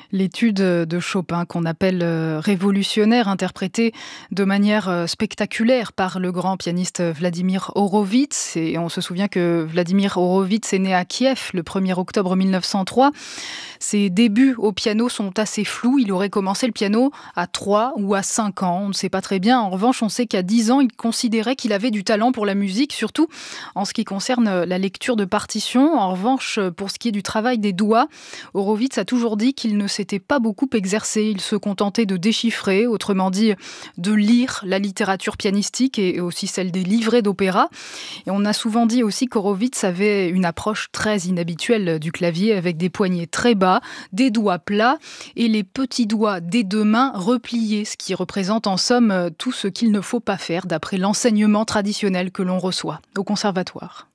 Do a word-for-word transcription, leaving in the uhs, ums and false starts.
L'étude de Chopin qu'on appelle euh, révolutionnaire, interprétée de manière euh, spectaculaire par le grand pianiste Vladimir Horowitz. Et on se souvient que Vladimir Horowitz est né à Kiev le premier octobre mille neuf cent trois. Ses débuts au piano sont assez flous. Il aurait commencé le piano à trois ou à cinq ans. On ne sait pas très bien. En revanche, on sait qu'à dix ans, il considérait qu'il avait du talent pour la musique, surtout en ce qui concerne la lecture de partitions. En revanche, pour ce qui est du travail des doigts, Horowitz a toujours dit qu'il ne s'était pas beaucoup exercé. Il se contentait de déchiffrer, autrement dit de lire la littérature pianistique et aussi celle des livrets d'opéra. Et on a souvent dit aussi qu'Horowitz avait une approche très inhabituelle du clavier, avec des poignets très bas, des doigts plats et les petits doigts des deux mains repliés, ce qui représente en somme tout ce qu'il ne faut pas faire d'après l'enseignement traditionnel que l'on reçoit au conservatoire.